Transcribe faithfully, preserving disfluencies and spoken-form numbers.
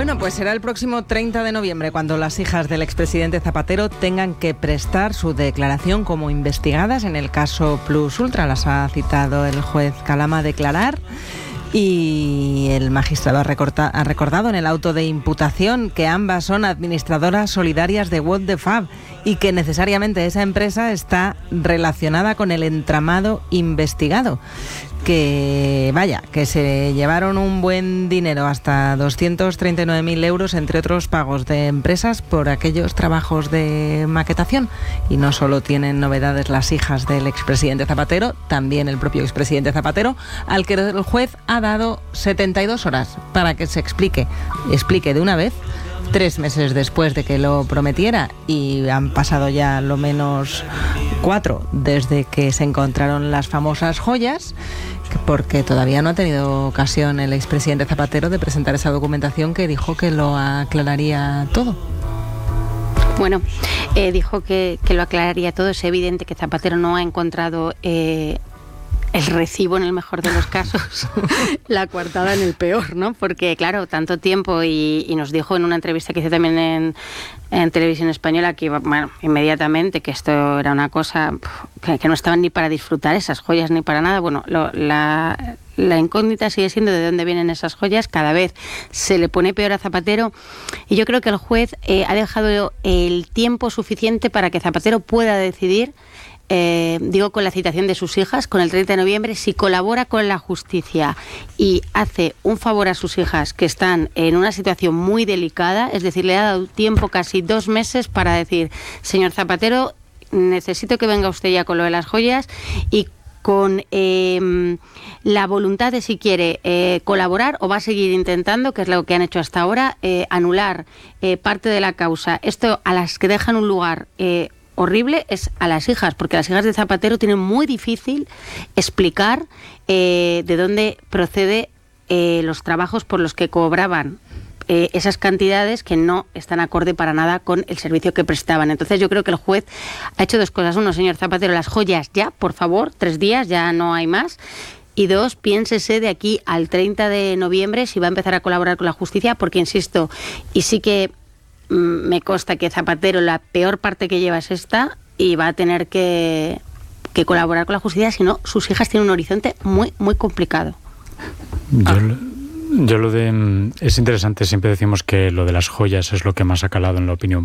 Bueno, pues será el próximo treinta de noviembre cuando las hijas del expresidente Zapatero tengan que prestar su declaración como investigadas en el caso Plus Ultra. Las ha citado el juez Calama a declarar. Y el magistrado ha, recorta, ha recordado en el auto de imputación que ambas son administradoras solidarias de What the Fab y que necesariamente esa empresa está relacionada con el entramado investigado. Que vaya, que se llevaron un buen dinero, hasta doscientos treinta y nueve mil euros, entre otros pagos de empresas por aquellos trabajos de maquetación. Y no solo tienen novedades las hijas del expresidente Zapatero, también el propio expresidente Zapatero, al que el juez ha dado setenta y dos horas para que se explique, explique de una vez, tres meses después de que lo prometiera, y han pasado ya lo menos cuatro desde que se encontraron las famosas joyas, porque todavía no ha tenido ocasión el expresidente Zapatero de presentar esa documentación que dijo que lo aclararía todo. Bueno, eh, dijo que, que lo aclararía todo. Es evidente que Zapatero no ha encontrado eh, el recibo en el mejor de los casos, la coartada en el peor, ¿no? Porque, claro, tanto tiempo, y, y nos dijo en una entrevista que hizo también en, en Televisión Española que iba, bueno, inmediatamente, que esto era una cosa que, que no estaban ni para disfrutar esas joyas ni para nada. Bueno, lo, la... La incógnita sigue siendo de dónde vienen esas joyas. Cada vez se le pone peor a Zapatero, y yo creo que el juez eh, ha dejado el tiempo suficiente para que Zapatero pueda decidir, eh, digo con la citación de sus hijas, con el treinta de noviembre, si colabora con la justicia y hace un favor a sus hijas que están en una situación muy delicada. Es decir, le ha dado tiempo, casi dos meses, para decir: señor Zapatero, necesito que venga usted ya con lo de las joyas, y con eh, la voluntad de, si quiere, eh, colaborar, o va a seguir intentando, que es lo que han hecho hasta ahora, eh, anular eh, parte de la causa. Esto, a las que dejan un lugar eh, horrible, es a las hijas, porque las hijas de Zapatero tienen muy difícil explicar eh, de dónde procede eh, los trabajos por los que cobraban Eh, esas cantidades que no están acorde para nada con el servicio que prestaban. Entonces yo creo que el juez ha hecho dos cosas. Uno, señor Zapatero, las joyas ya, por favor, tres días, ya no hay más. Y dos, piénsese de aquí al treinta de noviembre si va a empezar a colaborar con la justicia, porque, insisto, y sí que mmm, me consta que Zapatero, la peor parte que lleva es esta, y va a tener que, que colaborar con la justicia, si no, sus hijas tienen un horizonte muy, muy complicado. Yo ah. lo... Yo lo de... Es interesante, siempre decimos que lo de las joyas es lo que más ha calado en la opinión